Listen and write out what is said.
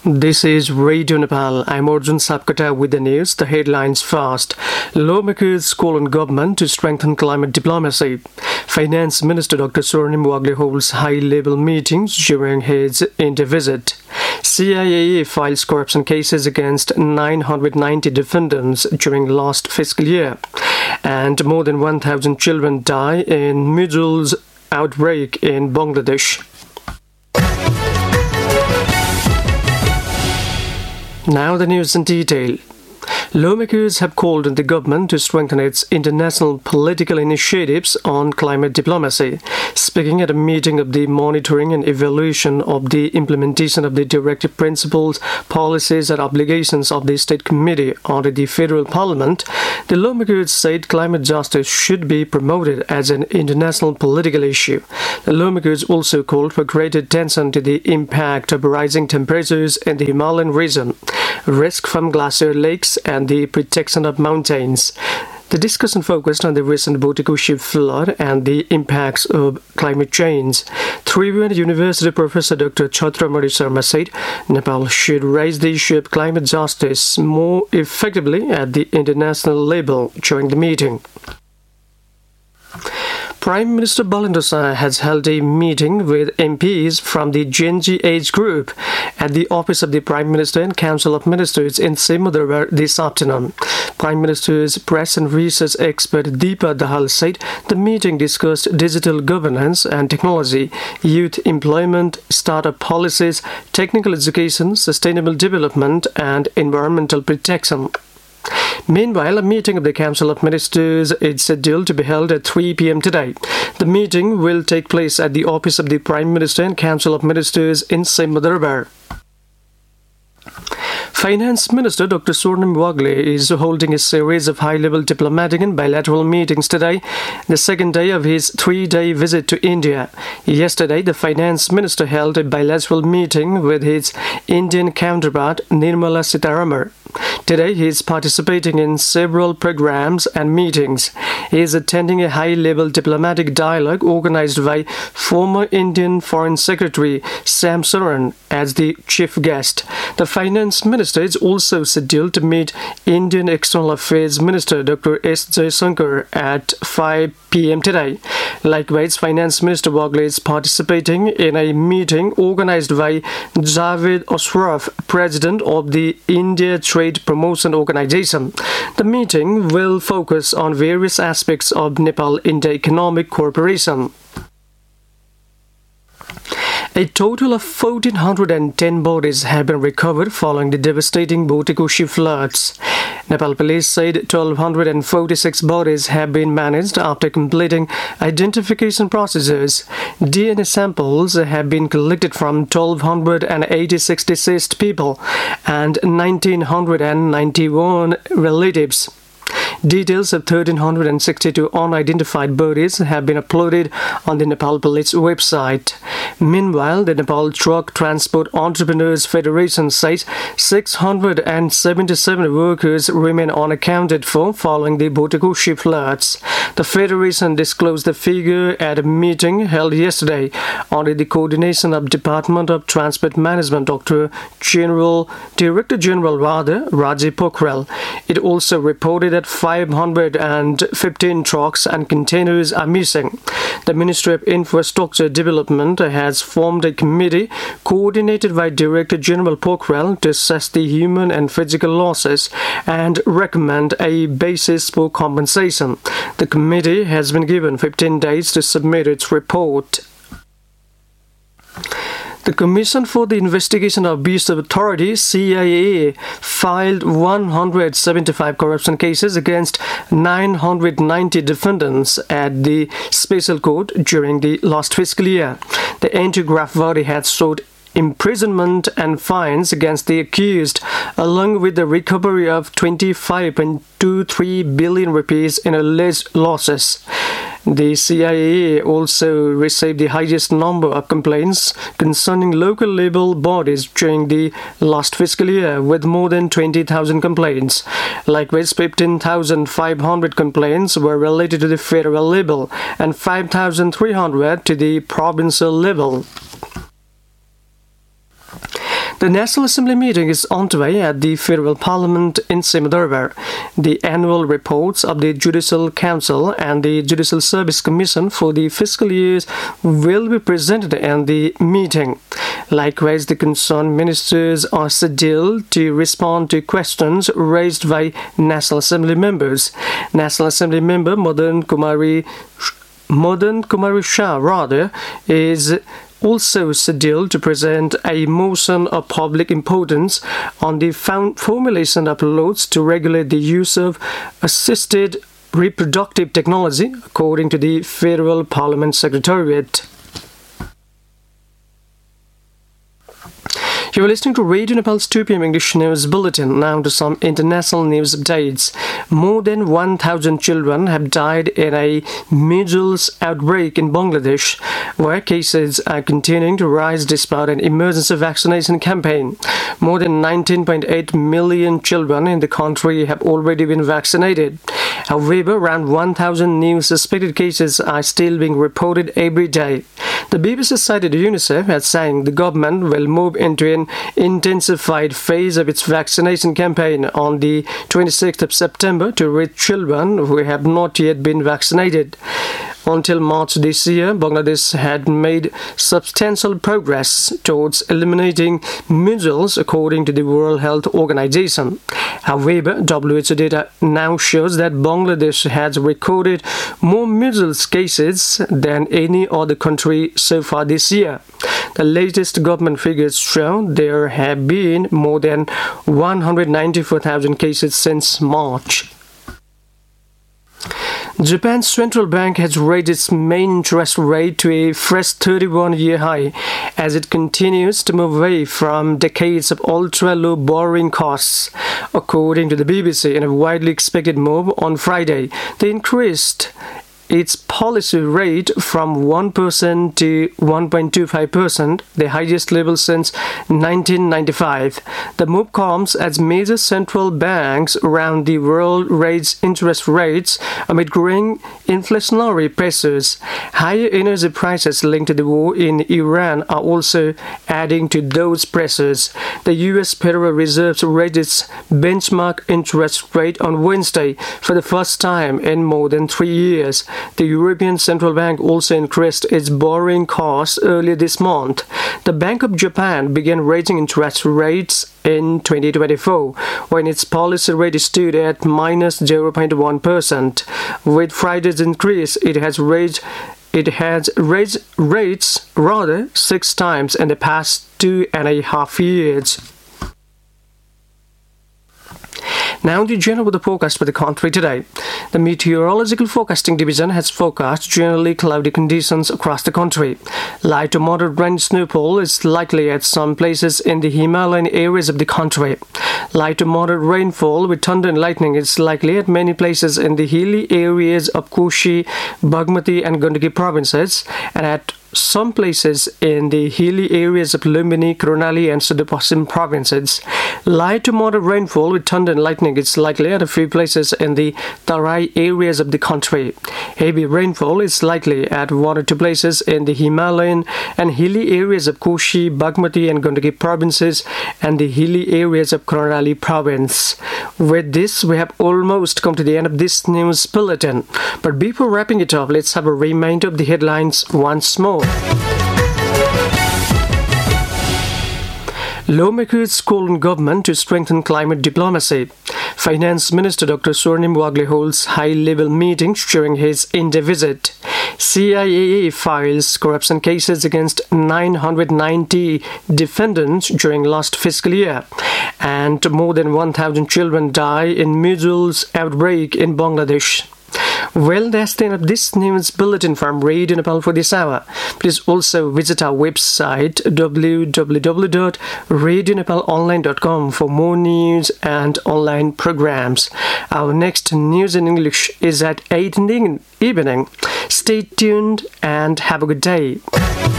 This is Radio Nepal. I'm Arjun Sapkota with the news. The headlines first. Lawmakers call on government to strengthen climate diplomacy. Finance Minister Dr. Swarnim Wagle holds high-level meetings during his India visit. CIAA files corruption cases against 990 defendants during last fiscal year. And more than 1,000 children die in measles outbreak in Bangladesh. Now the news in detail. Lawmakers have called on the government to strengthen its international political initiatives on climate diplomacy. Speaking at a meeting of the Monitoring and Evaluation of the Implementation of the Directive Principles, Policies and Obligations of the State Committee under the Federal Parliament, the lawmakers said climate justice should be promoted as an international political issue. The lawmakers also called for greater attention to the impact of rising temperatures in the Himalayan region, risk from glacier lakes, and the protection of mountains. The discussion focused on the recent Botikoshi flood and the impacts of climate change. Tribhuvan University Professor Dr. Chhatramani Sharma said Nepal should raise the issue of climate justice more effectively at the international level during the meeting. Prime Minister Balendra Shah has held a meeting with MPs from the Gen Z age group at the office of the Prime Minister and Council of Ministers in Simhadrar this afternoon. Prime Minister's press and research expert Deepa Dahal said the meeting discussed digital governance and technology, youth employment, startup policies, technical education, sustainable development, and environmental protection. Meanwhile, a meeting of the Council of Ministers is scheduled to be held at 3 p.m. today. The meeting will take place at the office of the Prime Minister and Council of Ministers in Simhadrar. Finance Minister Dr. Swarnim Wagle is holding a series of high-level diplomatic and bilateral meetings today, the second day of his 3-day visit to India. Yesterday, the Finance Minister held a bilateral meeting with his Indian counterpart Nirmala Sitharaman. Today, he is participating in several programs and meetings. He is attending a high-level diplomatic dialogue organized by former Indian Foreign Secretary Sam Saran as the chief guest. The Finance Minister is also scheduled to meet Indian External Affairs Minister Dr. S. Jaishankar at 5 p.m. today. Likewise, Finance Minister Wagle is participating in a meeting organized by Javed Ashraf, President of the India Trade Promotion Organization. The meeting will focus on various aspects of Nepal-India economic cooperation. A total of 1,410 bodies have been recovered following the devastating Botikoshi floods. Nepal police said 1,246 bodies have been managed after completing identification procedures. DNA samples have been collected from 1,286 deceased people and 1,991 relatives. Details of 1,362 unidentified bodies have been uploaded on the Nepal Police website. Meanwhile, the Nepal Truck Transport Entrepreneurs Federation says 677 workers remain unaccounted for following the Botikoshi floods. The Federation disclosed the figure at a meeting held yesterday under the coordination of Department of Transport Management Director General Rajiv Pokhrel. It also reported that 515 trucks and containers are missing. The Ministry of Infrastructure Development has formed a committee coordinated by Director General Pokhrel to assess the human and physical losses and recommend a basis for compensation. The committee has been given 15 days to submit its report. The Commission for the Investigation of Abuse of Authority, CIAA, filed 175 corruption cases against 990 defendants at the Special Court during the last fiscal year. The anti-graft body had sought imprisonment and fines against the accused, along with the recovery of 25.23 billion rupees in alleged losses. The CIA also received the highest number of complaints concerning local level bodies during the last fiscal year, with more than 20,000 complaints. Likewise, 15,500 complaints were related to the federal level and 5,300 to the provincial level. The National Assembly meeting is underway at the Federal Parliament in Simedurbar. The annual reports of the Judicial Council and the Judicial Service Commission for the fiscal years will be presented in the meeting. Likewise, the concerned ministers are scheduled to respond to questions raised by National Assembly members. National Assembly member Madan Kumari Shah is also scheduled to present a motion of public importance on the formulation of laws to regulate the use of assisted reproductive technology, according to the Federal Parliament Secretariat. You are listening to Radio Nepal's 2 p.m. English News Bulletin. Now to some international news updates. More than 1,000 children have died in a measles outbreak in Bangladesh, where cases are continuing to rise despite an emergency vaccination campaign. More than 19.8 million children in the country have already been vaccinated. However, around 1,000 new suspected cases are still being reported every day. The BBC cited UNICEF as saying the government will move into an intensified phase of its vaccination campaign on the 26th of September to reach children who have not yet been vaccinated. Until March this year, Bangladesh had made substantial progress towards eliminating measles, according to the World Health Organization. However, WHO data now shows that Bangladesh has recorded more measles cases than any other country so far this year. The latest government figures show there have been more than 194,000 cases since March. Japan's central bank has raised its main interest rate to a fresh 31-year high as it continues to move away from decades of ultra-low borrowing costs. According to the BBC, in a widely expected move on Friday, they increased its policy rate from 1% to 1.25%, the highest level since 1995. The move comes as major central banks around the world raise interest rates amid growing inflationary pressures. Higher energy prices linked to the war in Iran are also adding to those pressures. The U.S. Federal Reserve raised its benchmark interest rate on Wednesday for the first time in more than 3 years. The European Central Bank also increased its borrowing costs earlier this month. The Bank of Japan began raising interest rates in 2024, when its policy rate stood at minus 0.1%. With Friday's increase, it has raised rates 6 times in the past 2.5 years. Now the general weather forecast for the country today. The Meteorological Forecasting Division has forecast generally cloudy conditions across the country. Light to moderate rain snowfall is likely at some places in the Himalayan areas of the country. Light to moderate rainfall with thunder and lightning is likely at many places in the hilly areas of Koshi, Bagmati and Gandaki provinces, and at some places in the hilly areas of Lumbini, Karnali and Sudapasim provinces. Light to moderate rainfall with thunder and lightning is likely at a few places in the Tarai areas of the country. Heavy rainfall is likely at 1 or 2 places in the Himalayan and hilly areas of Koshi, Bagmati and Gandaki provinces and the hilly areas of Karnali province. With this, we have almost come to the end of this news bulletin. But before wrapping it up, let's have a reminder of the headlines once more. Lawmakers call on government to strengthen climate diplomacy. Finance Minister Dr. Swarnim Wagle holds high-level meetings during his India visit. CIAA files corruption cases against 990 defendants during last fiscal year. And more than 1,000 children die in measles outbreak in Bangladesh. Well, that's the end of this news bulletin from Radio Nepal for this hour. Please also visit our website www.radionepalonline.com for more news and online programs. Our next news in English is at 8 in the evening. Stay tuned and have a good day.